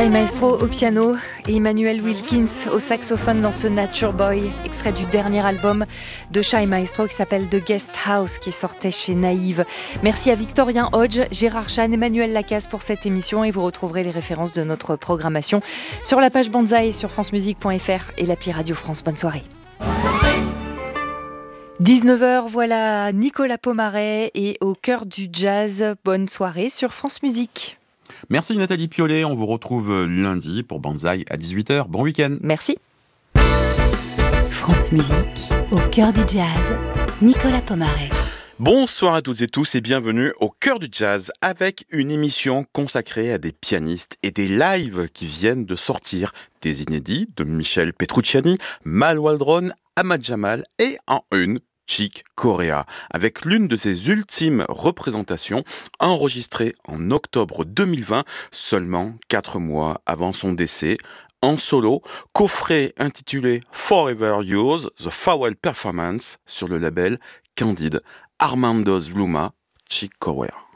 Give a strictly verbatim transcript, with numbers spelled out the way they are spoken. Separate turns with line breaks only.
Shai Maestro au piano et Emmanuel Wilkins au saxophone dans ce Nature Boy, extrait du dernier album de Shai Maestro qui s'appelle The Guest House, qui sortait chez Naïve. Merci à Victorien Hodge, Gérard Chan, Emmanuel Lacasse pour cette émission, et vous retrouverez les références de notre programmation sur la page Banzai sur francemusique point f r et l'appli Radio France. Bonne soirée. dix-neuf heures, voilà Nicolas Pomaret et au cœur du jazz. Bonne soirée sur France Musique.
Merci Nathalie Piolet, on vous retrouve lundi pour Banzai à dix-huit heures. Bon week-end.
Merci.
France Musique, au cœur du jazz, Nicolas Pomaret.
Bonsoir à toutes et tous et bienvenue au cœur du jazz avec une émission consacrée à des pianistes et des lives qui viennent de sortir, des inédits de Michel Petrucciani, Mal Waldron, Ahmad Jamal et en une Chick Corea, avec l'une de ses ultimes représentations enregistrée en octobre deux mille vingt, seulement quatre mois avant son décès, en solo, coffret intitulé Forever Yours, The Farewell Performance sur le label Candide, Armando Zluma, Chick Corea.